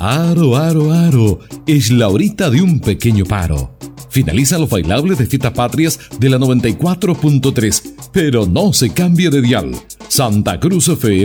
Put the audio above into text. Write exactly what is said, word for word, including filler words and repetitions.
Aro, aro, aro, es la horita de un pequeño paro. Finalizan los bailables de Fiestas Patrias de la noventa y cuatro punto tres, pero no se cambie de dial. Santa Cruz F M